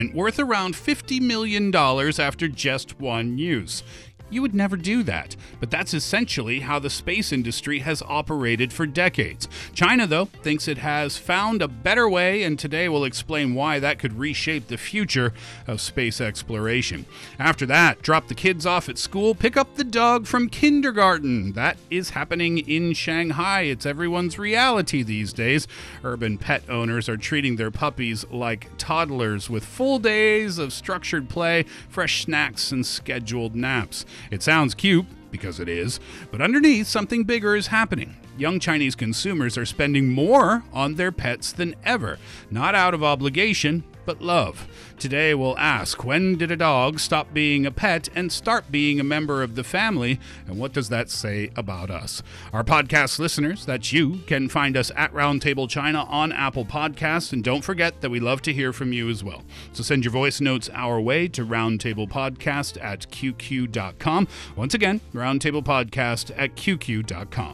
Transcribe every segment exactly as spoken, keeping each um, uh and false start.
worth around fifty million dollars after just one use. You would never do that, but that's essentially how the space industry has operated for decades. China, though, thinks it has found a better way, and today we'll explain why that could reshape the future of space exploration. After that, drop the kids off at school, pick up the dog from kindergarten. That is happening in Shanghai. It's everyone's reality these days. Urban pet owners are treating their puppies like toddlers with full days of structured play, fresh snacks, and scheduled naps. It sounds cute, because it is, but underneath, something bigger is happening. Young Chinese consumers are spending more on their pets than ever, not out of obligation, but love. Today we'll ask, when did a dog stop being a pet and start being a member of the family, and what does that say about us? Our podcast listeners, that's you, can find us at Roundtable China on Apple Podcasts, and don't forget that we love to hear from you as well. So send your voice notes our way to roundtablepodcast at q q dot com. Once again, roundtablepodcast at q q dot com.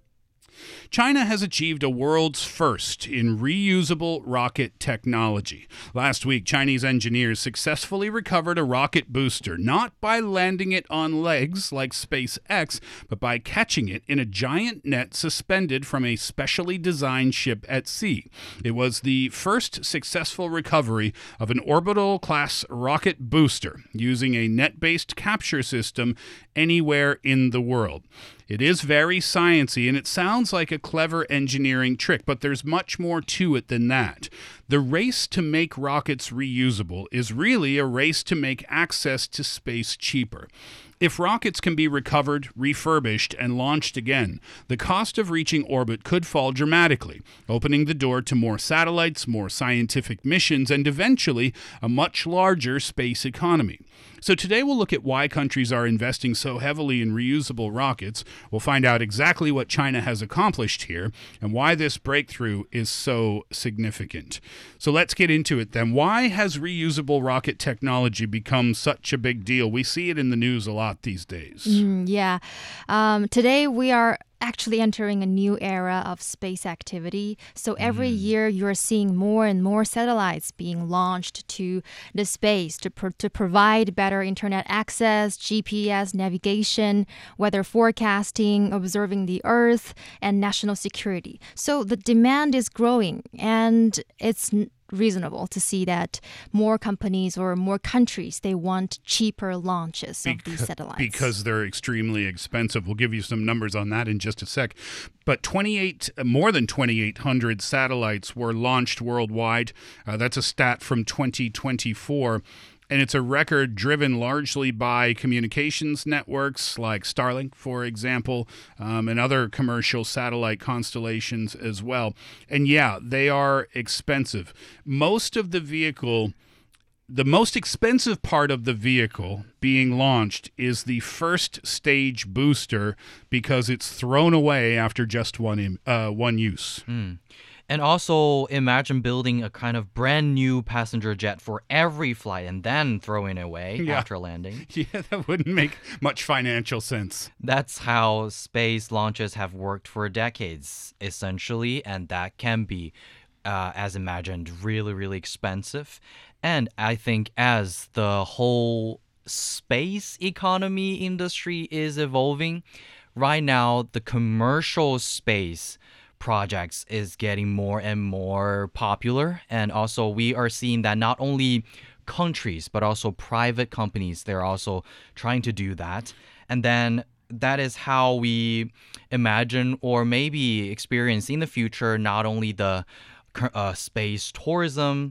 China has achieved a world's first in reusable rocket technology. Last week, Chinese engineers successfully recovered a rocket booster, not by landing it on legs like SpaceX, but by catching it in a giant net suspended from a specially designed ship at sea. It was the first successful recovery of an orbital-class rocket booster using a net-based capture system anywhere in the world. It is very sciencey, and it sounds like a clever engineering trick, but there's much more to it than that. The race to make rockets reusable is really a race to make access to space cheaper. If rockets can be recovered, refurbished, and launched again, the cost of reaching orbit could fall dramatically, opening the door to more satellites, more scientific missions, and eventually a much larger space economy. So today we'll look at why countries are investing so heavily in reusable rockets. We'll find out exactly what China has accomplished here and why this breakthrough is so significant. So let's get into it then. Why has reusable rocket technology become such a big deal? We see it in the news a lot these days. Mm, yeah. Um, today we are actually entering a new era of space activity. So every mm. year you're seeing more and more satellites being launched to the space to, pro- to provide better internet access, G P S navigation, weather forecasting, observing the Earth, and national security. So the demand is growing, and it's n- reasonable to see that more companies or more countries, they want cheaper launches of these satellites. Because they're extremely expensive. We'll give you some numbers on that in just a sec. But twenty-eight, more than twenty-eight hundred satellites were launched worldwide. Uh, that's a stat from twenty twenty-four. And it's a record driven largely by communications networks like Starlink, for example, um, and other commercial satellite constellations as well. And yeah, they are expensive. Most of the vehicle, the most expensive part of the vehicle being launched is the first stage booster because it's thrown away after just one, uh, one use. Mm. And also imagine building a kind of brand new passenger jet for every flight and then throwing it away yeah. after landing. Yeah, that wouldn't make much financial sense. That's how space launches have worked for decades, essentially, and that can be, uh, as imagined, really, really expensive. And I think as the whole space economy industry is evolving, right now the commercial space projects is getting more and more popular, and also we are seeing that not only countries but also private companies, they're also trying to do that. And then that is how we imagine or maybe experience in the future not only the uh, space tourism,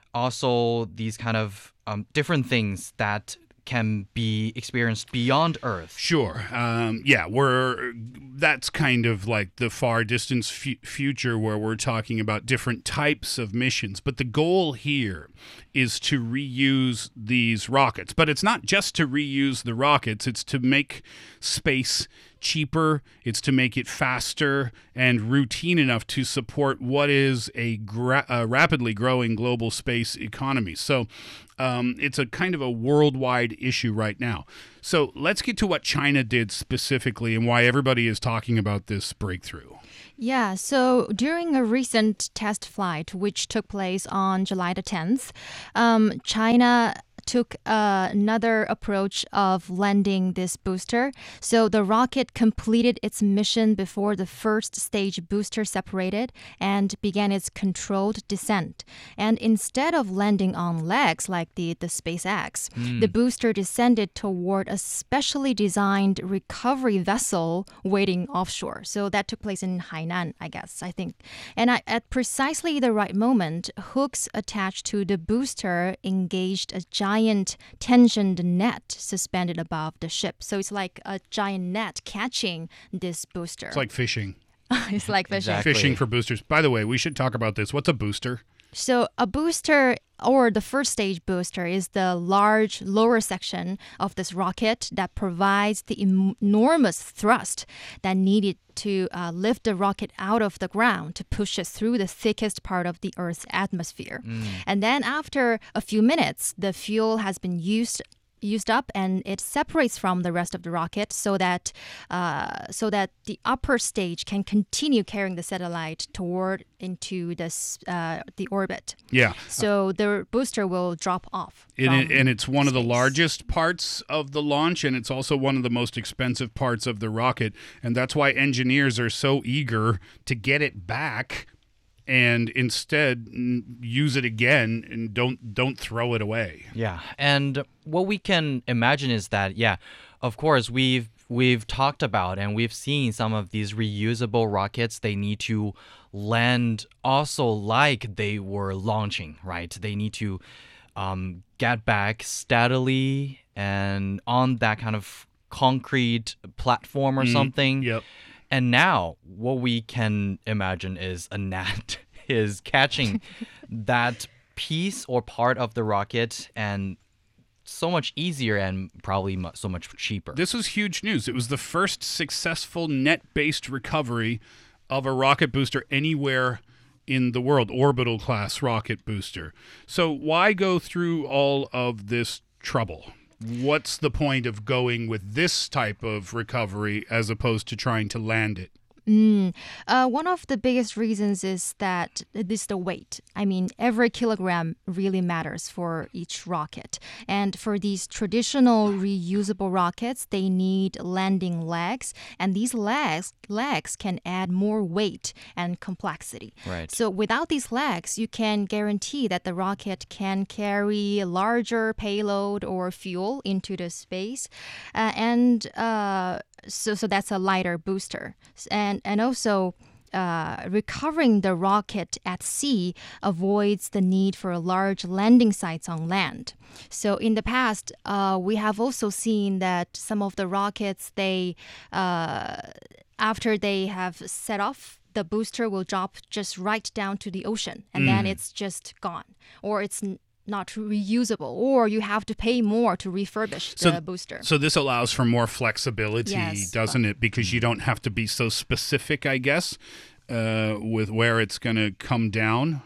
also these kind of um, different things that can be experienced beyond Earth. Sure. Um, yeah, we're that's kind of like the far distance f- future where we're talking about different types of missions. But the goal here is to reuse these rockets. But it's not just to reuse the rockets. It's to make space cheaper. It's to make it faster and routine enough to support what is a, gra- a rapidly growing global space economy. So um, it's a kind of a worldwide issue right now. So let's get to what China did specifically and why everybody is talking about this breakthrough. Yeah, so during a recent test flight, which took place on July the tenth, um, China took uh, another approach of landing this booster. So the rocket completed its mission before the first stage booster separated and began its controlled descent. And instead of landing on legs like the, the SpaceX, mm. the booster descended toward a specially designed recovery vessel waiting offshore. So that took place in Hainan, I guess, I think. And I, at precisely the right moment, hooks attached to the booster engaged a giant giant tensioned net suspended above the ship. So it's like a giant net catching this booster. It's like fishing. It's like fishing. Exactly. Fishing for boosters. By the way, we should talk about this. What's a booster? So a booster, or the first stage booster, is the large lower section of this rocket that provides the em- enormous thrust that needed to uh, lift the rocket out of the ground to push it through the thickest part of the Earth's atmosphere. Mm. And then after a few minutes, the fuel has been used used up and it separates from the rest of the rocket so that uh, so that the upper stage can continue carrying the satellite toward into this uh, the orbit. Yeah. So the booster will drop off. It, and it's one space. of the largest parts of the launch, and it's also one of the most expensive parts of the rocket. And that's why engineers are so eager to get it back and instead use it again and don't don't throw it away. Yeah, and what we can imagine is that, yeah, of course, we've we've talked about and we've seen some of these reusable rockets. They need to land also like they were launching, right? They need to um, get back steadily and on that kind of concrete platform or mm, something. Yep. And now what we can imagine is a net is catching that piece or part of the rocket, and so much easier and probably mu- so much cheaper. This was huge news. It was the first successful net-based recovery of a rocket booster anywhere in the world, orbital class rocket booster. So why go through all of this trouble? What's the point of going with this type of recovery as opposed to trying to land it? Mm. Uh, one of the biggest reasons is that this the weight. I mean, every kilogram really matters for each rocket. And for these traditional reusable rockets, they need landing legs. And these legs, legs can add more weight and complexity. Right. So without these legs, you can guarantee that the rocket can carry a larger payload or fuel into the space. Uh, and uh, so, so that's a lighter booster. And And also, uh, recovering the rocket at sea avoids the need for large landing sites on land. So in the past, uh, we have also seen that some of the rockets, they uh, after they have set off, the booster will drop just right down to the ocean, and mm. then it's just gone, or it's n- not reusable, or you have to pay more to refurbish so, the booster. So this allows for more flexibility, yes, doesn't it? Because you don't have to be so specific, I guess, uh, with where it's going to come down.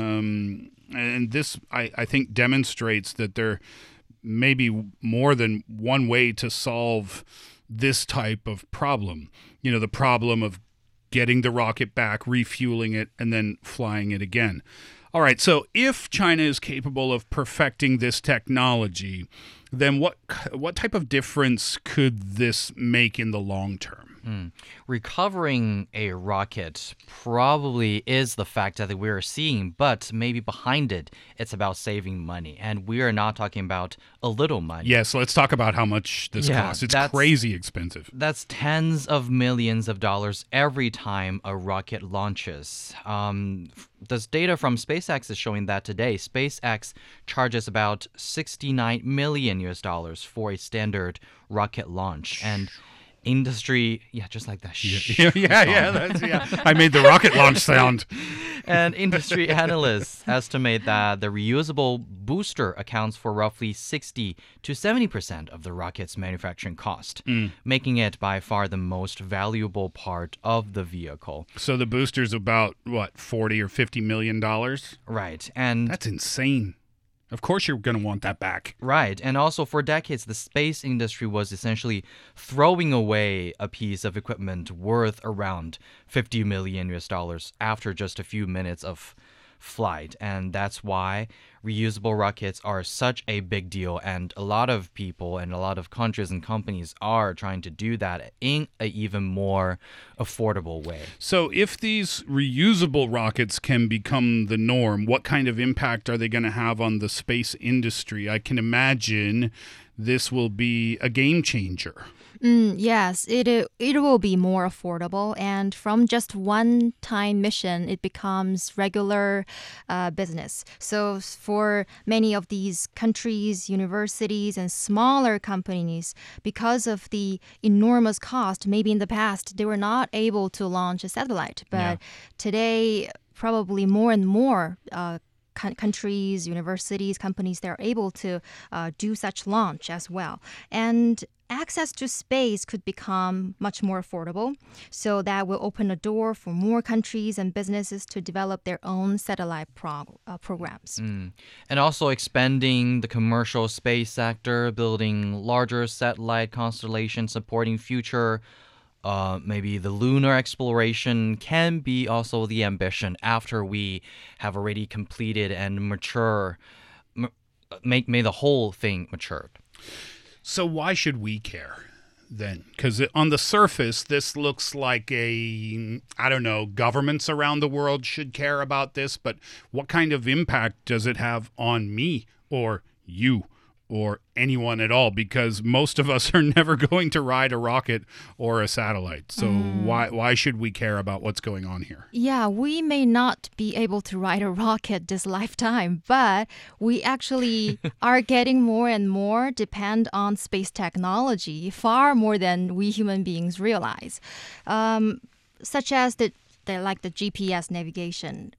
Um, and this, I, I think, demonstrates that there may be more than one way to solve this type of problem. You know, the problem of getting the rocket back, refueling it, and then flying it again. All right, so if China is capable of perfecting this technology, then what what type of difference could this make in the long term? Mm. Recovering a rocket probably is the fact that we're seeing, but maybe behind it, it's about saving money. And we are not talking about a little money. Yes, let's talk about how much this yeah, costs. It's crazy expensive. That's tens of millions of dollars every time a rocket launches. Um, this data from SpaceX is showing that today, SpaceX charges about sixty-nine million U S dollars for a standard rocket launch. And industry, yeah, just like that. Yeah, yeah, yeah, that's, yeah. I made the rocket launch sound. And industry analysts estimate that the reusable booster accounts for roughly sixty to seventy percent of the rocket's manufacturing cost, mm. making it by far the most valuable part of the vehicle. So the booster's about, what, forty or fifty million dollars? Right. And that's insane. Of course you're going to want that back. Right. And also for decades, the space industry was essentially throwing away a piece of equipment worth around fifty million U S dollars after just a few minutes of flight. And that's why reusable rockets are such a big deal. And a lot of people and a lot of countries and companies are trying to do that in an even more affordable way. So if these reusable rockets can become the norm, what kind of impact are they going to have on the space industry? I can imagine this will be a game changer. Mm, yes, it it will be more affordable, and from just one-time mission, it becomes regular uh, business. So for many of these countries, universities, and smaller companies, because of the enormous cost, maybe in the past they were not able to launch a satellite, but Yeah. today probably more and more Uh, countries, universities, companies, they're able to uh, do such launch as well. And access to space could become much more affordable. So that will open a door for more countries and businesses to develop their own satellite prog- uh, programs. Mm. And also expanding the commercial space sector, building larger satellite constellations, supporting future Uh, maybe the lunar exploration can be also the ambition after we have already completed and mature, m- make, made the whole thing matured. So why should we care then? Because on the surface, this looks like a, I don't know, governments around the world should care about this, but what kind of impact does it have on me or you or anyone at all? Because most of us are never going to ride a rocket or a satellite. So why why should we care about what's going on here? Yeah, we may not be able to ride a rocket this lifetime, but we actually are getting more and more depend on space technology, far more than we human beings realize. Um, such as the, the like the G P S navigation.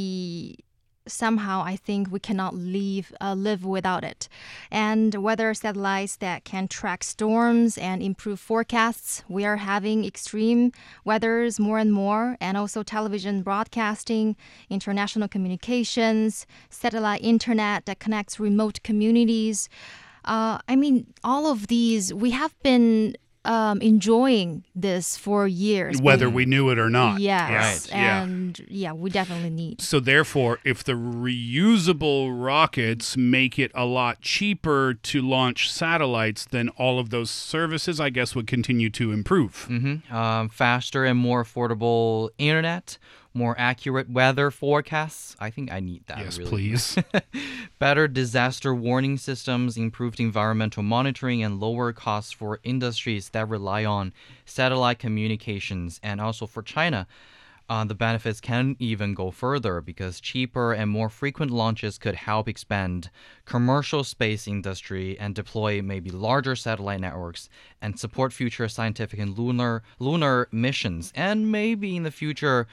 We somehow I think we cannot live uh, live without it. And weather satellites that can track storms and improve forecasts. We are having extreme weathers more and more, and also television broadcasting, international communications, satellite internet that connects remote communities. Uh, I mean, all of these, we have been Um, enjoying this for years. Whether we knew it or not. Yes. Right. Yeah. And yeah, we definitely need. So therefore, if the reusable rockets make it a lot cheaper to launch satellites, then all of those services, I guess, would continue to improve. hmm Um, faster and more affordable internet, more accurate weather forecasts. I think I need that. Yes, really. please. Better disaster warning systems, improved environmental monitoring, and lower costs for industries that rely on satellite communications. And also for China, uh, the benefits can even go further because cheaper and more frequent launches could help expand commercial space industry and deploy maybe larger satellite networks and support future scientific and lunar lunar missions. And maybe in the future,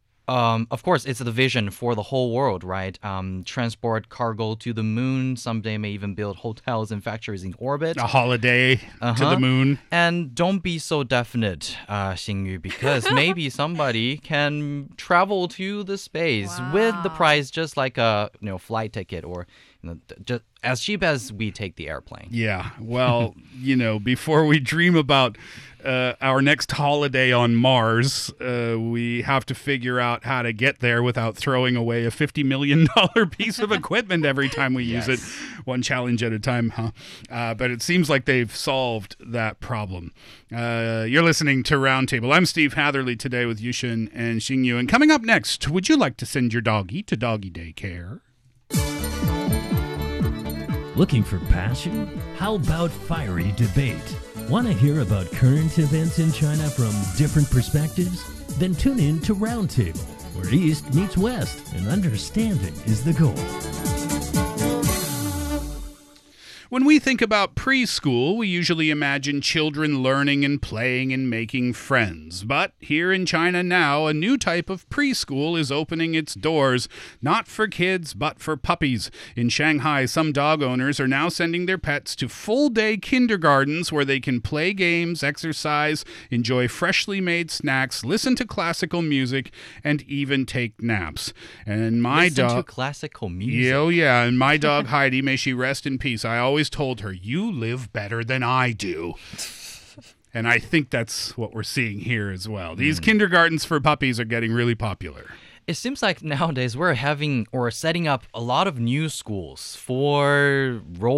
Um, of course, it's the vision for the whole world, right? Um, transport cargo to the moon. Someday may even build hotels and factories in orbit. A holiday to Uh-huh. the moon. And don't be so definite, uh, Xingyu, because maybe somebody can travel to the space with the Wow. price just like a you know flight ticket, or you know, just as cheap as we take the airplane. Yeah. Well, you know, before we dream about uh, our next holiday on Mars, uh, we have to figure out how to get there without throwing away a fifty million dollars piece of equipment every time we use it. One challenge at a time, huh? Uh, but it seems like they've solved that problem. Uh, you're listening to Roundtable. I'm Steve Hatherley today with Yushin and Xingyu. And coming up next, would you like to send your doggy to doggy daycare? Looking for passion? How about fiery debate? Want to hear about current events in China from different perspectives? Then tune in to Roundtable, where East meets West and understanding is the goal. When we think about preschool, we usually imagine children learning and playing and making friends. But here in China now, a new type of preschool is opening its doors, not for kids, but for puppies. In Shanghai, some dog owners are now sending their pets to full-day kindergartens where they can play games, exercise, enjoy freshly made snacks, listen to classical music, and even take naps. And my Listen dog... to classical music. Yeah, oh yeah, and my dog Heidi, may she rest in peace, I always told her, you live better than I do. And I think that's what we're seeing here as well. These mm. kindergartens for puppies are getting really popular. It seems like nowadays we're having or setting up a lot of new schools for role